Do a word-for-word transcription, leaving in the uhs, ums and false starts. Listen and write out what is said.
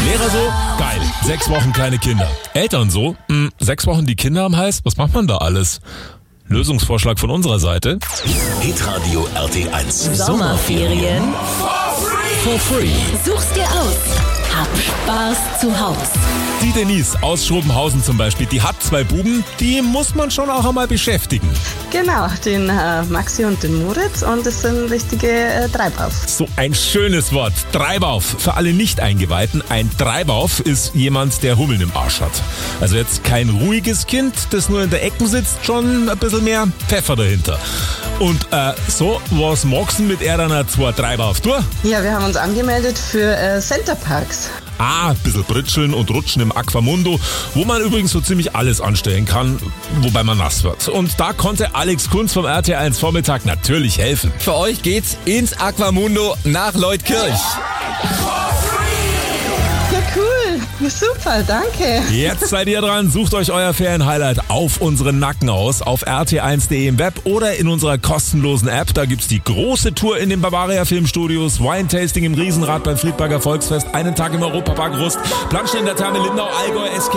Lehrer so, geil, sechs Wochen kleine Kinder. Eltern so, mh, sechs Wochen die Kinder am Hals, was macht man da alles? Lösungsvorschlag von unserer Seite. Hitradio R T eins. Sommerferien For free. such's dir aus. Hab Spaß zu Haus. Die Denise aus Schrobenhausen zum Beispiel, die hat zwei Buben, die muss man schon auch einmal beschäftigen. Genau, den äh, Maxi und den Moritz, und das sind richtige äh, Treibauf. So ein schönes Wort, Treibauf. Für alle Nicht-Eingeweihten, ein Treibauf ist jemand, der Hummeln im Arsch hat. Also jetzt kein ruhiges Kind, das nur in der Ecke sitzt, schon ein bisschen mehr Pfeffer dahinter. Und äh, so, was magst du mit er dann zwei Treibauf durch? Ja, wir haben uns angemeldet für äh, Centerparks. Ah, ein bisschen britscheln und rutschen im Aquamundo, wo man übrigens so ziemlich alles anstellen kann, wobei man nass wird. Und da konnte Alex Kunz vom R T eins Vormittag natürlich helfen. Für euch geht's ins Aquamundo nach Leutkirch. Ja, cool. Ja, super, danke. Jetzt seid ihr dran, sucht euch euer Ferienhighlight auf unseren Nacken aus, auf r t eins punkt d e im Web oder in unserer kostenlosen App. Da gibt's die große Tour in den Bavaria Filmstudios, Wine-Tasting im Riesenrad beim Friedberger Volksfest, einen Tag im Europapark Rust, Planschen in der Therme Lindau, Allgäu, S K